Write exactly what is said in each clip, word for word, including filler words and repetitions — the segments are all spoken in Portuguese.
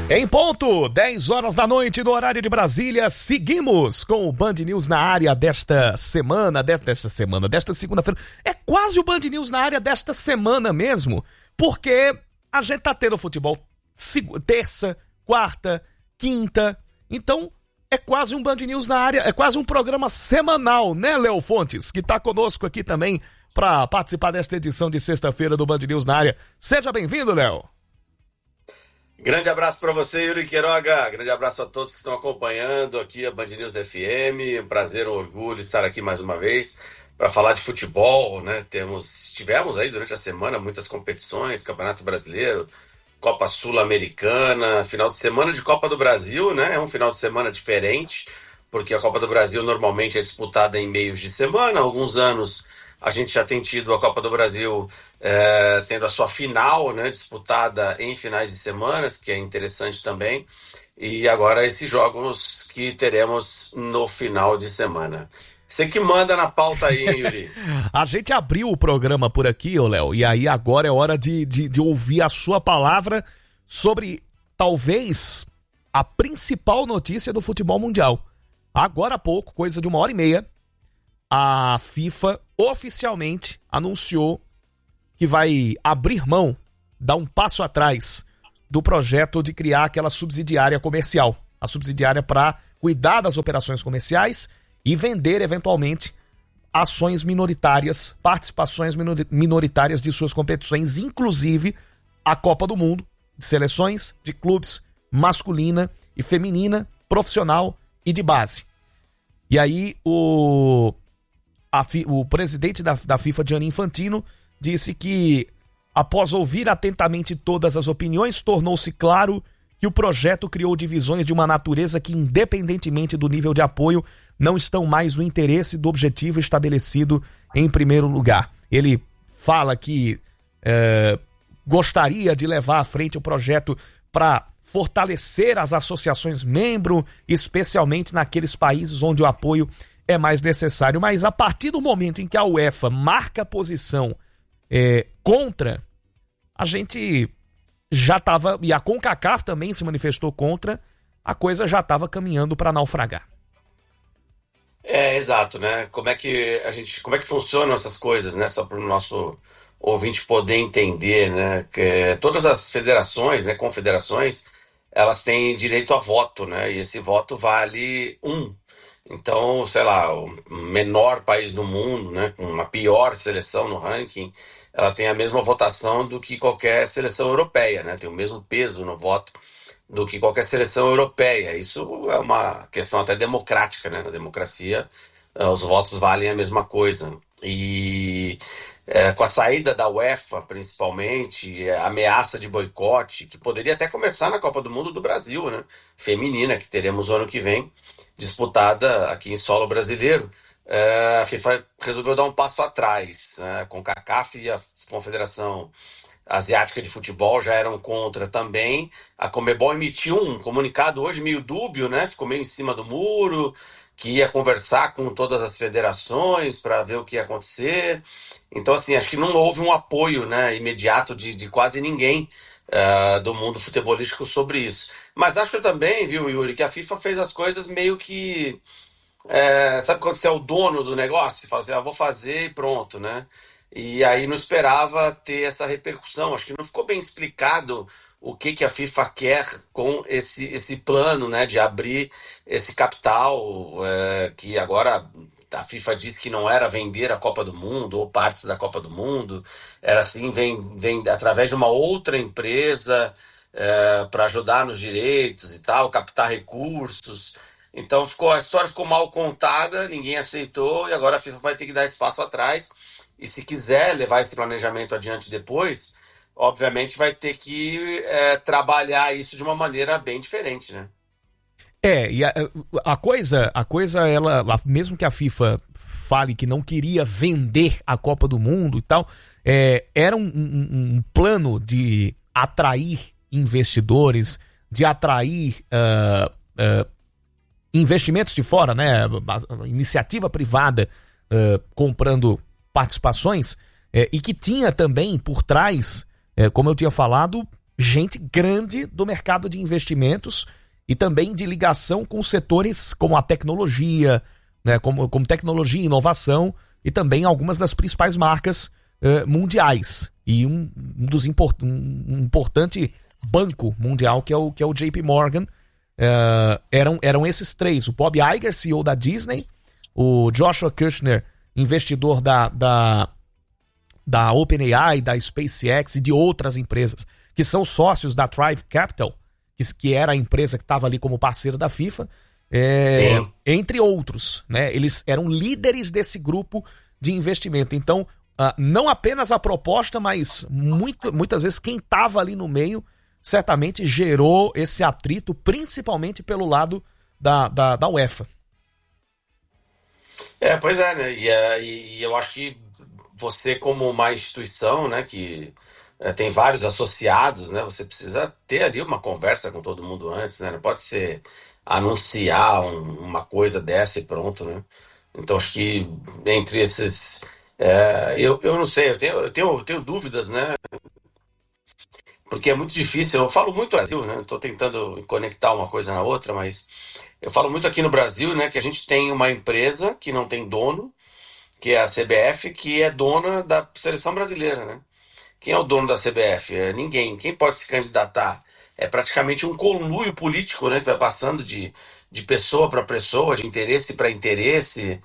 Em ponto, dez horas da noite no horário de Brasília, seguimos com o Band News na área desta semana, desta, desta semana, desta segunda-feira. É quase o Band News na área desta semana mesmo, porque a gente tá tendo futebol terça, quarta, quinta, então é quase um Band News na área, é quase um programa semanal, né, Léo Fontes, que tá conosco aqui também para participar desta edição de sexta-feira do Band News na área. Seja bem-vindo, Léo. Grande abraço para você, Yuri Queiroga. Grande abraço a todos que estão acompanhando aqui a Band News F M. Um prazer, um orgulho estar aqui mais uma vez para falar de futebol, né? Temos, tivemos aí durante a semana muitas competições, Campeonato Brasileiro, Copa Sul-Americana, final de semana de Copa do Brasil, né? É um final de semana diferente, porque a Copa do Brasil normalmente é disputada em meios de semana. Há alguns anos a gente já tem tido a Copa do Brasil é, tendo a sua final, né, disputada em finais de semanas, que é interessante também. E agora esses jogos que teremos no final de semana. Você que manda na pauta aí, hein, Yuri? A gente abriu o programa por aqui, ô Léo, e aí agora é hora de, de, de ouvir a sua palavra sobre, talvez, a principal notícia do futebol mundial. Agora há pouco, coisa de uma hora e meia, a FIFA oficialmente anunciou que vai abrir mão, dar um passo atrás do projeto de criar aquela subsidiária comercial, a subsidiária para cuidar das operações comerciais e vender, eventualmente, ações minoritárias, participações minoritárias de suas competições, inclusive a Copa do Mundo, de seleções, de clubes, masculina e feminina, profissional e de base. E aí o, a, o presidente da, da FIFA, Gianni Infantino, disse que, após ouvir atentamente todas as opiniões, tornou-se claro que o projeto criou divisões de uma natureza que, independentemente do nível de apoio, não estão mais no interesse do objetivo estabelecido em primeiro lugar. Ele fala que é, gostaria de levar à frente o projeto para fortalecer as associações membro, especialmente naqueles países onde o apoio é mais necessário. Mas a partir do momento em que a UEFA marca posição é, contra, a gente já estava, e a CONCACAF também se manifestou contra, a coisa já estava caminhando para naufragar. É, exato, né? Como é que a gente, como é que funcionam essas coisas, né? Só para o nosso ouvinte poder entender, né? Que todas as federações, né, confederações, elas têm direito a voto, né? E esse voto vale um. Então, sei lá, o menor país do mundo, né, com uma pior seleção no ranking, ela tem a mesma votação do que qualquer seleção europeia, né? Tem o mesmo peso no voto do que qualquer seleção europeia. Isso é uma questão até democrática, né? Na democracia, os votos valem a mesma coisa. E é, com a saída da UEFA, principalmente, a ameaça de boicote, que poderia até começar na Copa do Mundo do Brasil, né? Feminina, que teremos o ano que vem, disputada aqui em solo brasileiro, é, a FIFA resolveu dar um passo atrás, né? Com a CONCACAF e a Confederação Asiática de Futebol já eram contra também. A Conmebol emitiu um comunicado hoje meio dúbio, né? Ficou meio em cima do muro, que ia conversar com todas as federações para ver o que ia acontecer. Então, assim, acho que não houve um apoio, né, imediato de, de quase ninguém uh, do mundo futebolístico sobre isso. Mas acho também, viu, Yuri, que a FIFA fez as coisas meio que... É, sabe quando você é o dono do negócio? Você fala assim, ah, vou fazer e pronto, né? E aí não esperava ter essa repercussão. Acho que não ficou bem explicado o que, que a FIFA quer com esse, esse plano, né, de abrir esse capital, é, que agora a FIFA diz que não era vender a Copa do Mundo ou partes da Copa do Mundo, era assim, vem, vem através de uma outra empresa é, para ajudar nos direitos e tal, captar recursos. Então ficou, a história ficou mal contada, ninguém aceitou e agora a FIFA vai ter que dar espaço atrás. E se quiser levar esse planejamento adiante depois, obviamente vai ter que é, trabalhar isso de uma maneira bem diferente, né? É, e a, a coisa, a coisa, ela, mesmo que a FIFA fale que não queria vender a Copa do Mundo e tal, é, era um, um, um plano de atrair investidores, de atrair uh, uh, investimentos de fora, né? A iniciativa privada uh, comprando participações, é, e que tinha também por trás, é, como eu tinha falado, gente grande do mercado de investimentos e também de ligação com setores como a tecnologia, né, como, como tecnologia e inovação, e também algumas das principais marcas uh, mundiais. E um, um dos import, um, um importante banco mundial, que é o, que é o J P Morgan, uh, eram, eram esses três: o Bob Iger, C E O da Disney, o Joshua Kushner, investidor da, da, da OpenAI, da SpaceX e de outras empresas, que são sócios da Thrive Capital, que, que era a empresa que estava ali como parceira da FIFA, é, entre outros, né? Eles eram líderes desse grupo de investimento. Então, uh, não apenas a proposta, mas muito, muitas vezes quem estava ali no meio certamente gerou esse atrito, principalmente pelo lado da, da, da UEFA. É, pois é, né? E, é, e eu acho que você, como uma instituição, né, que é, tem vários associados, né, você precisa ter ali uma conversa com todo mundo antes, né? Não pode ser anunciar um- uma coisa dessa e pronto, né? Então acho que entre esses. É, eu, eu não sei, eu tenho, eu tenho, eu tenho dúvidas, né? Porque é muito difícil. Eu falo muito Brasil, né? Estou tentando conectar uma coisa na outra, mas eu falo muito aqui no Brasil, né? Que a gente tem uma empresa que não tem dono, que é a C B F, que é dona da seleção brasileira, né? Quem é o dono da C B F? É ninguém. Quem pode se candidatar? É praticamente um conluio político, né? Que vai passando de, de pessoa para pessoa, de interesse para interesse.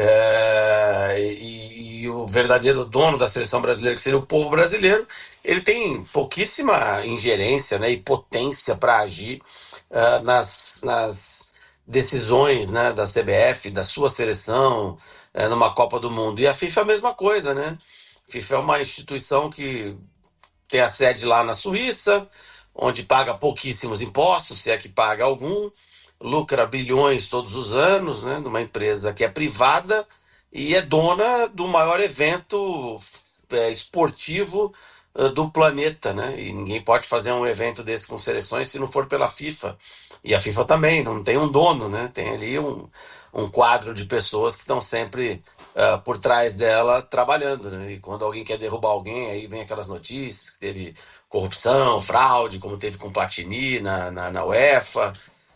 É, e, e o verdadeiro dono da seleção brasileira, que seria o povo brasileiro, ele tem pouquíssima ingerência, né, e potência para agir ah, nas, nas decisões, né, da C B F, da sua seleção, eh, numa Copa do Mundo. E a FIFA é a mesma coisa, né? A FIFA é uma instituição que tem a sede lá na Suíça, onde paga pouquíssimos impostos, se é que paga algum, lucra bilhões todos os anos, né, numa empresa que é privada e é dona do maior evento é, esportivo eh, do planeta, né? E ninguém pode fazer um evento desse com seleções se não for pela FIFA. E a FIFA também não tem um dono, né? Tem ali um, um quadro de pessoas que estão sempre ah, por trás dela trabalhando, né? E quando alguém quer derrubar alguém, aí vem aquelas notícias que teve corrupção, fraude, como teve com Platini na, na, na UEFA.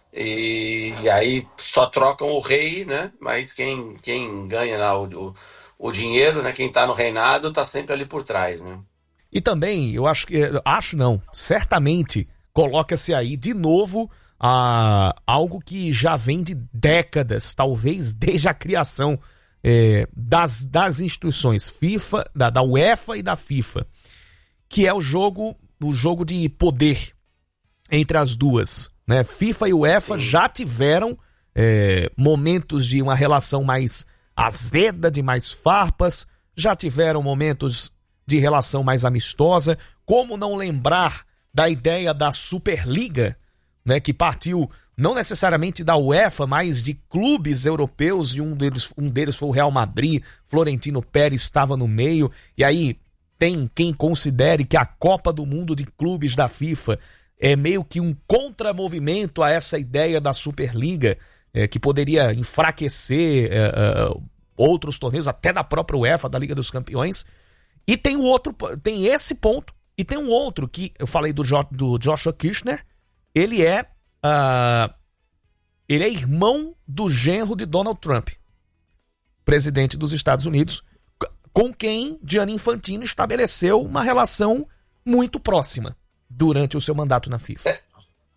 E, e aí só trocam o rei, né? Mas quem, quem ganha lá o, o, o dinheiro, né? Quem tá no reinado tá sempre ali por trás, né? E também, eu acho que, acho não, certamente coloca-se aí de novo a, algo que já vem de décadas, talvez desde a criação eh, das, das instituições FIFA, da, da UEFA e da FIFA, que é o jogo, o jogo de poder entre as duas, né? FIFA e UEFA Sim. já tiveram eh, momentos de uma relação mais azeda, de mais farpas, já tiveram momentos de relação mais amistosa. Como não lembrar da ideia da Superliga, né, que partiu não necessariamente da UEFA, mas de clubes europeus, e um deles, um deles foi o Real Madrid. Florentino Pérez estava no meio, e aí tem quem considere que a Copa do Mundo de Clubes da FIFA é meio que um contramovimento a essa ideia da Superliga, é, que poderia enfraquecer é, é, outros torneios, até da própria UEFA, da Liga dos Campeões. E tem o outro, tem esse ponto, e tem um outro que eu falei do, jo, do Joshua Kushner. Ele é uh, ele é irmão do genro de Donald Trump, presidente dos Estados Unidos, com quem Gianni Infantino estabeleceu uma relação muito próxima durante o seu mandato na FIFA. É,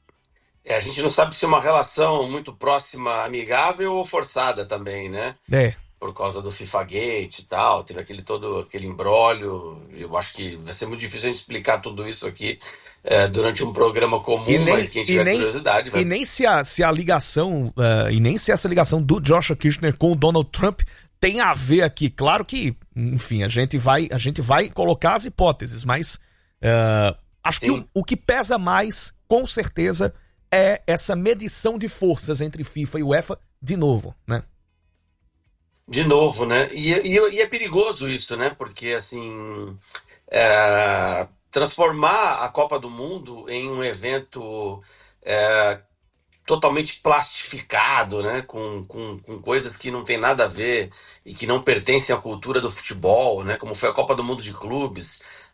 é, a gente não sabe se é uma relação muito próxima, amigável ou forçada também, né? É. Por causa do FIFAgate e tal, teve aquele todo aquele imbróglio. Eu acho que vai ser muito difícil a gente explicar tudo isso aqui é, durante um programa comum, E nem, mas quem e tiver nem, curiosidade vai. e nem se a, se a ligação, uh, e nem se essa ligação do Joshua Kushner com o Donald Trump tem a ver aqui. Claro que, enfim, a gente vai, a gente vai colocar as hipóteses, mas uh, acho Sim. que o, o que pesa mais, com certeza, é essa medição de forças entre FIFA e UEFA, de novo, né? De novo, né? E, e, e é perigoso isso, né? Porque, assim, é, transformar a Copa do Mundo em um evento é, totalmente plastificado, né? Com, com, com coisas que não tem nada a ver e que não pertencem à cultura do futebol, né? Como foi a Copa do Mundo de Clubes,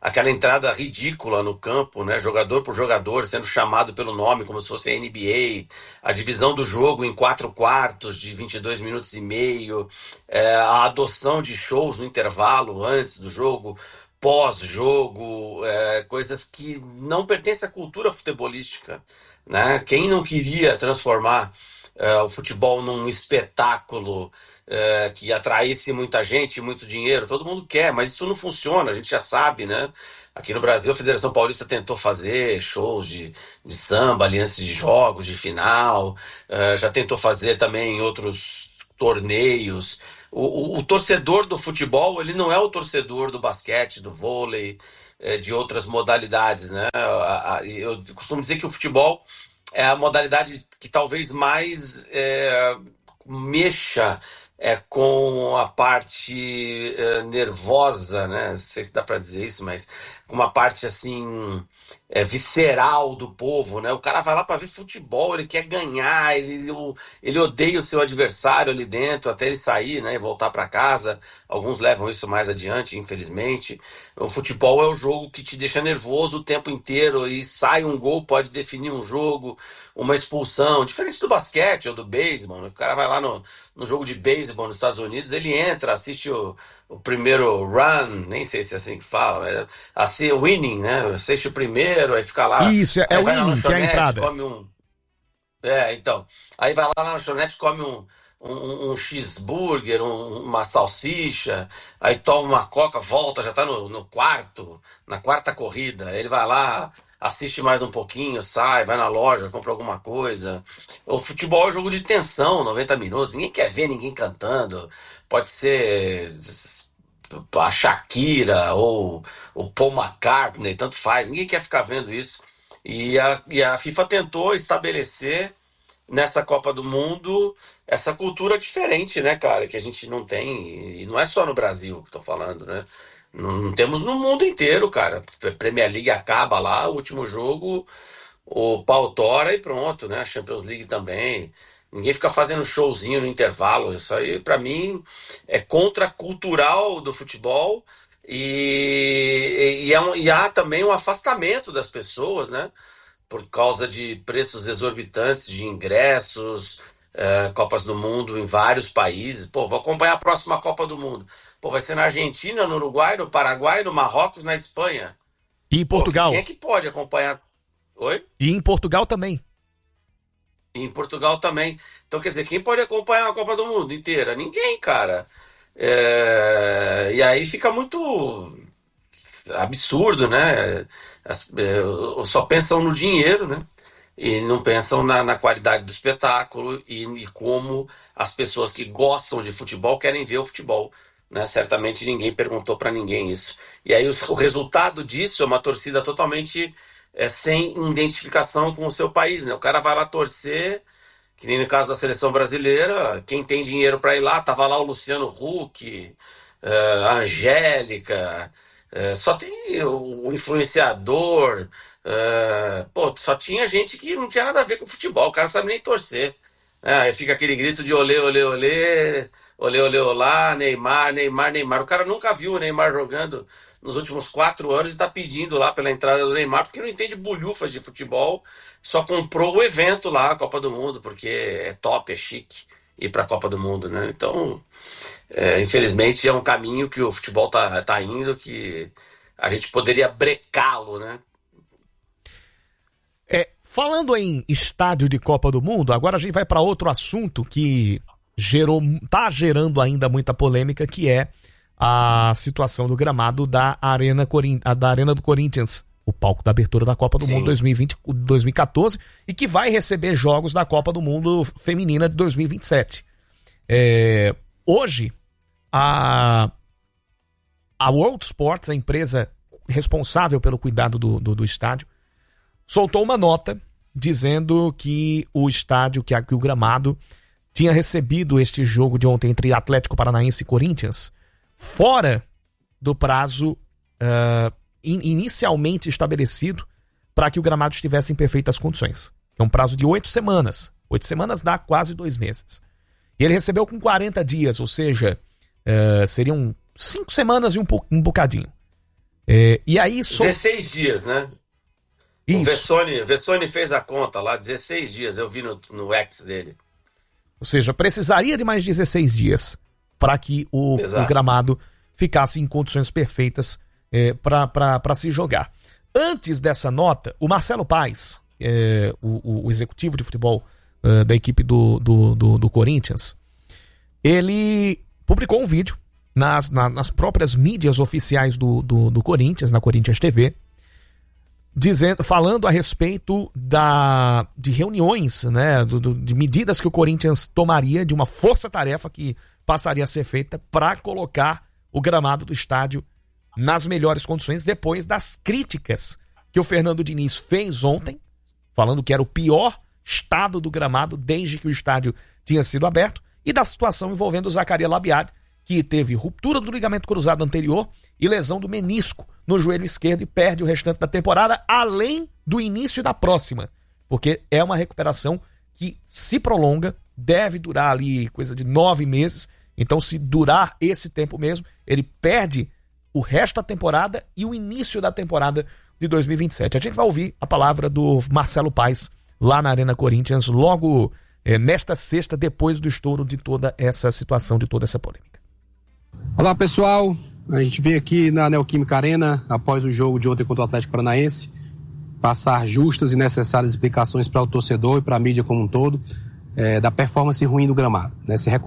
aquela entrada ridícula no campo, né? Jogador por jogador sendo chamado pelo nome como se fosse a N B A, a divisão do jogo em quatro quartos de vinte e dois minutos e meio, é, a adoção de shows no intervalo antes do jogo, pós-jogo, é, coisas que não pertencem à cultura futebolística, né? Quem não queria transformar é, o futebol num espetáculo é, que atraísse muita gente, muito dinheiro, todo mundo quer, mas isso não funciona, a gente já sabe, né? Aqui no Brasil a Federação Paulista tentou fazer shows de, de samba ali antes de jogos, de final, é, já tentou fazer também em outros torneios. O, o, o torcedor do futebol, ele não é o torcedor do basquete, do vôlei, é, de outras modalidades, né? A, a, eu costumo dizer que o futebol é a modalidade que talvez mais é, mexa é, com a parte é, nervosa, né? Não sei se dá para dizer isso, mas com uma parte assim é, visceral do povo, né? O cara vai lá para ver futebol, ele quer ganhar, ele, ele odeia o seu adversário ali dentro até ele sair, né? E voltar para casa. Alguns levam isso mais adiante, infelizmente. O futebol é o jogo que te deixa nervoso o tempo inteiro e sai um gol, pode definir um jogo, uma expulsão, diferente do basquete ou do beisebol, né? O cara vai lá no, no jogo de beisebol nos Estados Unidos, ele entra, assiste o, o primeiro run, nem sei se é assim que fala, mas assim, winning, né? Assiste o primeiro, aí fica lá. Isso, é, é o winning, que é a entrada. Come um... É, então. Aí vai lá na lanchonete, come um, um, um cheeseburger, um, uma salsicha, aí toma uma coca, volta, já tá no, no quarto, na quarta corrida. Aí ele vai lá, assiste mais um pouquinho, sai, vai na loja, compra alguma coisa. O futebol é um jogo de tensão, noventa minutos. Ninguém quer ver ninguém cantando. Pode ser a Shakira ou o Paul McCartney, tanto faz. Ninguém quer ficar vendo isso. E a, e a FIFA tentou estabelecer nessa Copa do Mundo essa cultura diferente, né, cara? Que a gente não tem, e não é só no Brasil que estou falando, né? Não, não temos no mundo inteiro, cara. A Premier League acaba lá, o último jogo, o pau tora e pronto, né? A Champions League também. Ninguém fica fazendo showzinho no intervalo. Isso aí, pra mim, é contracultural do futebol. E, e, é um, e há também um afastamento das pessoas, né? Por causa de preços exorbitantes de ingressos, é, Copas do Mundo em vários países. Pô, vou acompanhar a próxima Copa do Mundo. Pô, vai ser na Argentina, no Uruguai, no Paraguai, no Marrocos, na Espanha. E em Portugal. Pô, quem é que pode acompanhar? Oi? E em Portugal também. E em Portugal também. Então, quer dizer, quem pode acompanhar a Copa do Mundo inteira? Ninguém, cara. É... E aí fica muito absurdo, né? As, é, só pensam no dinheiro, né? E não pensam na, na qualidade do espetáculo e, e como as pessoas que gostam de futebol querem ver o futebol, né? Certamente ninguém perguntou para ninguém isso. E aí o, o resultado disso é uma torcida totalmente é, sem identificação com o seu país, né? O cara vai lá torcer. Que nem no caso da seleção brasileira, quem tem dinheiro para ir lá, tava lá o Luciano Huck, uh, a Angélica, uh, só tem o, o influenciador, uh, pô, só tinha gente que não tinha nada a ver com futebol, o cara não sabe nem torcer. Uh, aí fica aquele grito de olê, olê, olê, olê, olê, olá, Neymar, Neymar, Neymar. O cara nunca viu o Neymar jogando nos últimos quatro anos e tá pedindo lá pela entrada do Neymar, porque não entende bolhufas de futebol, só comprou o evento lá, a Copa do Mundo, porque é top, é chique ir pra Copa do Mundo, né? Então, é, infelizmente, é um caminho que o futebol tá, tá indo, que a gente poderia brecá-lo, né? É, falando em estádio de Copa do Mundo, agora a gente vai para outro assunto que gerou, tá gerando ainda muita polêmica, que é a situação do gramado da Arena, Corin... da Arena do Corinthians, o palco da abertura da Copa do Sim. Mundo dois mil e vinte, dois mil e quatorze, e que vai receber jogos da Copa do Mundo Feminina de dois mil e vinte e sete. É... Hoje, a... a World Sports, a empresa responsável pelo cuidado do, do, do estádio, soltou uma nota dizendo que o estádio, que, a, que o gramado tinha recebido este jogo de ontem entre Atlético Paranaense e Corinthians fora do prazo uh, in, inicialmente estabelecido para que o gramado estivesse em perfeitas condições. É um prazo de oito semanas. Oito semanas dá quase dois meses. E ele recebeu com quarenta dias, ou seja, uh, seriam cinco semanas e um, um bocadinho. É, e aí... So... dezesseis dias, né? Isso. O Vessone, Vessone fez a conta lá, dezesseis dias, eu vi no, no X dele. Ou seja, precisaria de mais dezesseis dias para que o, o gramado ficasse em condições perfeitas é, para se jogar. Antes dessa nota, o Marcelo Paes, é, o, o executivo de futebol é, da equipe do, do, do, do Corinthians, ele publicou um vídeo nas, na, nas próprias mídias oficiais do, do, do Corinthians, na Corinthians T V, dizendo, falando a respeito da, de reuniões, né, do, do, de medidas que o Corinthians tomaria, de uma força-tarefa que passaria a ser feita para colocar o gramado do estádio nas melhores condições, depois das críticas que o Fernando Diniz fez ontem, falando que era o pior estado do gramado desde que o estádio tinha sido aberto, e da situação envolvendo o Zacarias Labiade, que teve ruptura do ligamento cruzado anterior e lesão do menisco no joelho esquerdo e perde o restante da temporada, além do início da próxima, porque é uma recuperação que se prolonga, deve durar ali coisa de nove meses, então se durar esse tempo mesmo, ele perde o resto da temporada e o início da temporada de dois mil e vinte e sete. A gente vai ouvir a palavra do Marcelo Paes lá na Arena Corinthians, logo é, nesta sexta, depois do estouro de toda essa situação, de toda essa polêmica. Olá, pessoal. A gente veio aqui na Neoquímica Arena, após o jogo de ontem contra o Atlético Paranaense, passar justas e necessárias explicações para o torcedor e para a mídia como um todo, é, da performance ruim do gramado, né? Se